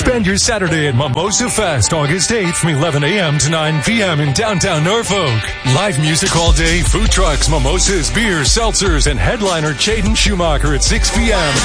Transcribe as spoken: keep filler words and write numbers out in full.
Spend your Saturday at Mimosa Fest, August eighth from eleven a.m. to nine p.m. in downtown Norfolk. Live music all day, food trucks, mimosas, beers, seltzers, and headliner Jaden Schumacher at six p.m.